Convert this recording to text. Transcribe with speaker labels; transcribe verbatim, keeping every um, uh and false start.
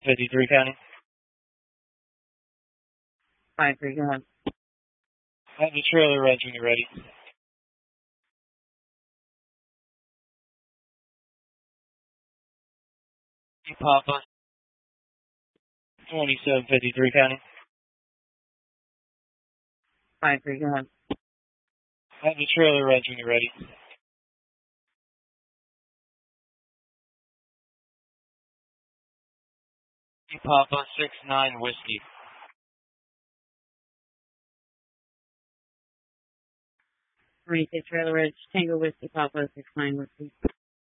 Speaker 1: fifty-three County.
Speaker 2: five three, go ahead.
Speaker 1: Have the trailer reg when you're ready. Papa. twenty-seven fifty-three County.
Speaker 2: five three, go ahead.
Speaker 1: Have the trailer reg when you're ready. Papa six nine Whiskey.
Speaker 2: Twenty-six Trailer Ridge, Tango Whiskey, Papa six nine Whiskey.